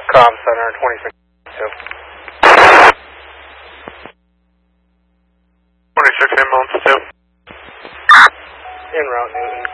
Com Center, 26 26 ambulance 2. En route, Newton.